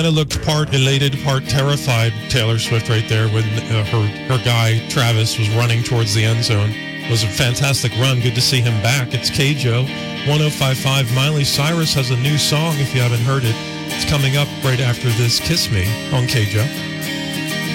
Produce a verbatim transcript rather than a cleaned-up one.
Kind of looked part elated, part terrified, Taylor Swift right there when uh, her, her guy, Travis, was running towards the end zone. It was a fantastic run. Good to see him back. It's K J O, one oh five point five. Miley Cyrus has a new song, if you haven't heard it. It's coming up right after this, Kiss Me, on K J O.